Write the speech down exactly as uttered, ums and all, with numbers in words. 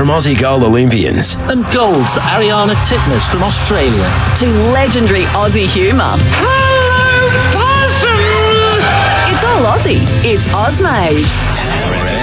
from Aussie goal Olympians. And gold for Ariana Titmus from Australia. To legendary Aussie humour. Hello, possum! It's all Aussie. It's Ozmade. Power F M.